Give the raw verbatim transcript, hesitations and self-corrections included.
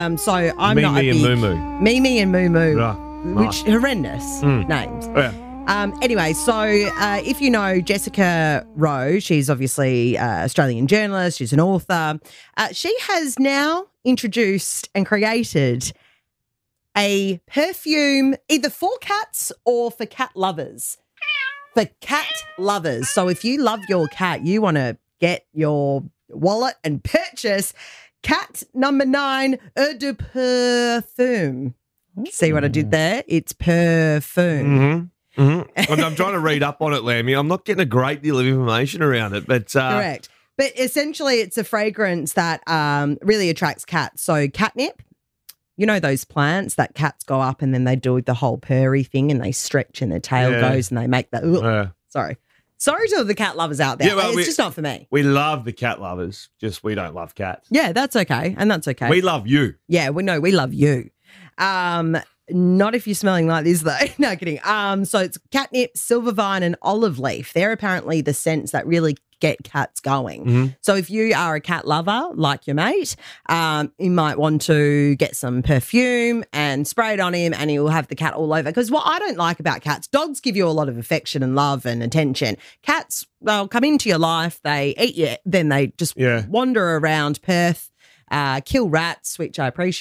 Um, so I'm Mimi not a big... and Moo Moo. Mimi and Moo Moo, Right. which Nice. horrendous Mm. names. Yeah. Um, anyway, so uh, if you know Jessica Rowe, she's obviously an Australian journalist, she's an author. Uh, she has now introduced and created a perfume either for cats or for cat lovers. For cat lovers. So if you love your cat, you want to get your wallet and purchase Cat Number Nine Eau de Parfum. See what I did there? It's perfume. Mm-hmm. Mm-hmm. I'm, I'm trying to read up on it, Lammy. I'm not getting a great deal of information around it, but uh, Correct. But essentially, it's a fragrance that um, really attracts cats. So catnip, you know those plants that cats go up and then they do the whole purry thing and they stretch and their tail Yeah. goes and they make that. Ugh. uh, Sorry. Sorry to the cat lovers out there. Yeah, well, it's we- just not for me. we love the cat lovers, just we don't love cats. Yeah, that's okay. And that's okay. We love you. Yeah, we know we love you. Um, not if you're smelling like this though. No kidding. Um, so it's catnip, silver vine, and olive leaf. They're apparently the scents that really get cats going. Mm-hmm. So if you are a cat lover like your mate, um, you might want to get some perfume and spray it on him, and he'll have the cat all over. Because what I don't like about cats, dogs give you a lot of affection and love and attention. Cats, they'll come into your life, they eat you, then they just Yeah. wander around Perth, uh, kill rats, which I appreciate.